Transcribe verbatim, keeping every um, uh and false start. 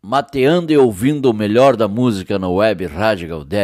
mateando e ouvindo o melhor da música no Web Rádio Galdério.